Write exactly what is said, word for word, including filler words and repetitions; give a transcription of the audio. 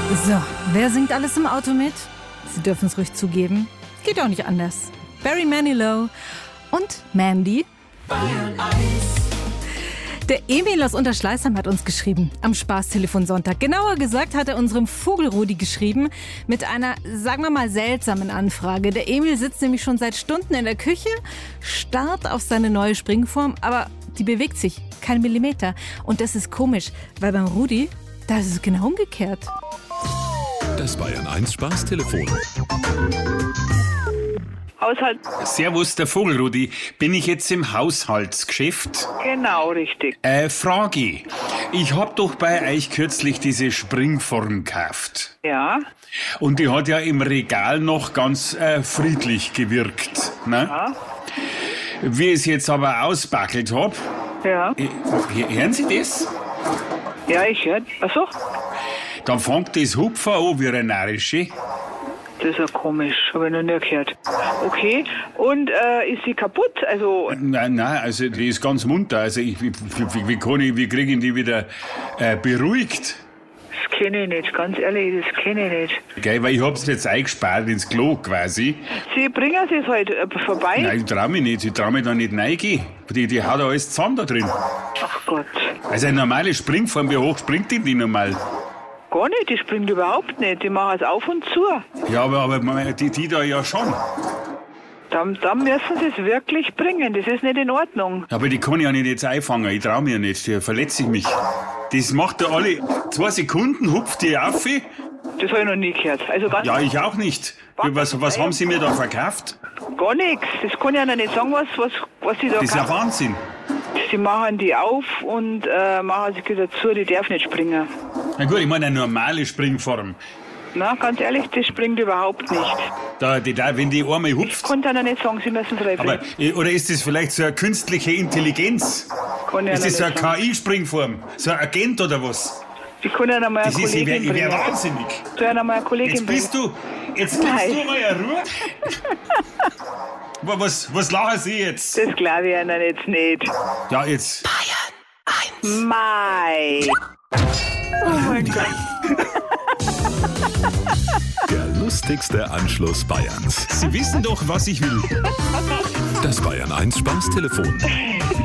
So, wer singt alles im Auto mit? Sie dürfen es ruhig zugeben. Geht auch nicht anders. Barry Manilow und Mandy. Bayern eins. Der Emil aus Unterschleißheim hat uns geschrieben, am Spaßtelefon Sonntag. Genauer gesagt hat er unserem Vogelrudi geschrieben mit einer, sagen wir mal, seltsamen Anfrage. Der Emil sitzt nämlich schon seit Stunden in der Küche, starrt auf seine neue Springform, aber die bewegt sich kein Millimeter. Und das ist komisch, weil beim Rudi, da ist es genau umgekehrt. Das Bayern eins Spaßtelefon. Haushalt. Servus, der Vogelrudi. Bin ich jetzt im Haushaltsgeschäft? Genau, richtig. Äh, Frage. Ich hab doch bei euch kürzlich diese Springform gekauft. Ja. Und die hat ja im Regal noch ganz äh, friedlich gewirkt. Ne? Ja. Wie ich es jetzt aber ausbackelt hab. Ja. Äh, hören Sie das? Ja, ich höre. Achso. Dann fängt das Hupfer an wie eine narische. Das ist ja komisch, habe ich noch nie gehört. Okay, und äh, ist sie kaputt? Also Nein, nein, also die ist ganz munter. Also ich, wie, wie, wie, kann ich, wie kriege ich die wieder äh, beruhigt? das kenne ich nicht, ganz ehrlich, das kenne ich nicht. Gell, weil ich hab's jetzt eingespart ins Klo quasi. Sie bringen es halt äh, vorbei? Nein, ich trau mich nicht, ich trau mich da nicht reingehen. Die, die hat alles zusammen da drin. Ach Gott. Also eine normale Springform, wie hoch springt die denn normal? Gar nicht, die springt überhaupt nicht. Die machen es auf und zu. Ja, aber, aber die, die da ja schon. Dann, dann müssen sie es wirklich bringen. Das ist nicht in Ordnung. Aber die kann ich ja nicht jetzt einfangen. Ich trau mich ja nicht. Da verletze ich mich. Das macht ja alle zwei Sekunden, hupft die auf. Das habe ich noch nie gehört. Also ganz Ja, ich auch nicht. Was, was haben Sie mir da verkauft? Gar nichts. Das kann ich Ihnen nicht sagen, was, was, was Sie da Das ist ja kaufen. Wahnsinn. Sie machen die auf und äh, machen sie wieder zu. Die darf nicht springen. Na gut, ich meine eine normale Springform. Na, ganz ehrlich, das springt überhaupt nicht. Da, die, da, wenn die einmal Ich hupft. kann Ihnen nicht sagen, Sie müssen es Aber, oder ist das vielleicht so eine künstliche Intelligenz? Kann ich Ist Ihnen das so eine nicht sagen. K I-Springform? So ein Agent oder was? Ich kann Ihnen mal eine Das ist, ich wäre Kollegin wär bringen. wahnsinnig. Soll ich Ihnen mal eine Kollegin Jetzt bist bringen? du, jetzt gibst Nein. du mal eine Ruhe. Aber was, was lachen Sie jetzt? Das glaube ich Ihnen jetzt nicht. Ja, jetzt. Mai. Oh mein Gott. Der lustigste Anschluss Bayerns. Sie wissen doch, was ich will. Das Bayern eins Spaßtelefon.